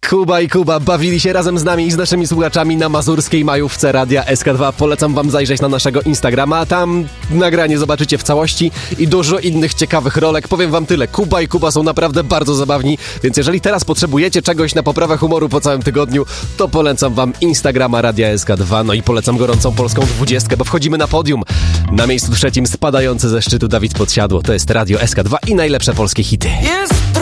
Kuba i Kuba bawili się razem z nami i z naszymi słuchaczami na mazurskiej majówce Radia SK2. Polecam wam zajrzeć na naszego Instagrama, tam nagranie zobaczycie w całości i dużo innych ciekawych rolek. Powiem wam tyle, Kuba i Kuba są naprawdę bardzo zabawni, więc jeżeli teraz potrzebujecie czegoś na poprawę humoru po całym tygodniu, to polecam wam Instagrama Radia SK2, no i polecam gorącą polską 20, bo wchodzimy na podium. Na miejscu trzecim spadający ze szczytu Dawid Podsiadło. To jest Radio SK2 i najlepsze polskie hity.